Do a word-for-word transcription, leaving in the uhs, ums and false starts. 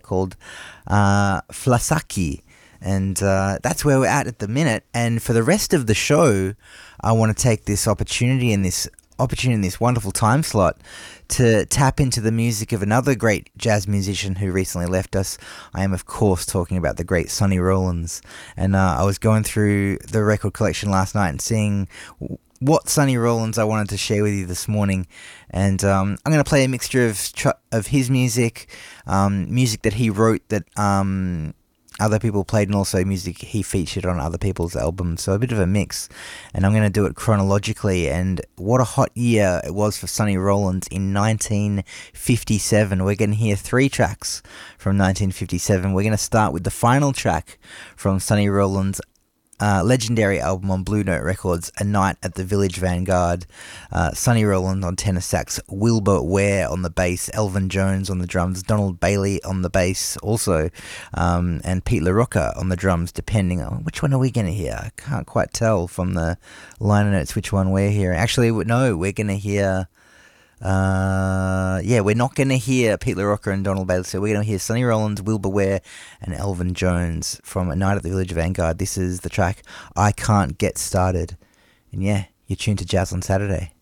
called uh, Flasaki. And uh, that's where we're at at the minute. And for the rest of the show, I want to take this opportunity and this opportunity in this wonderful time slot to tap into the music of another great jazz musician who recently left us. I am, of course, talking about the great Sonny Rollins. And uh, I was going through the record collection last night and seeing what Sonny Rollins I wanted to share with you this morning. And um, I'm going to play a mixture of tr- of his music, um, music that he wrote that um, other people played, and also music he featured on other people's albums. So a bit of a mix. And I'm going to do it chronologically. And what a hot year it was for Sonny Rollins in nineteen fifty-seven. We're going to hear three tracks from nineteen fifty-seven. We're going to start with the final track from Sonny Rollins' Uh, legendary album on Blue Note Records, A Night at the Village Vanguard. uh, Sonny Rollins on tenor sax, Wilbur Ware on the bass, Elvin Jones on the drums, Donald Bailey on the bass also, um, and Pete LaRocca on the drums, depending on which one are we going to hear. I can't quite tell from the liner notes which one we're hearing. Actually, no, we're going to hear Uh, yeah, we're not going to hear Pete LaRocca and Donald Bailey, so we're going to hear Sonny Rollins, Wilbur Ware, and Elvin Jones from A Night at the Village Vanguard. This is the track I Can't Get Started. And yeah, you're tuned to Jazz on Saturday.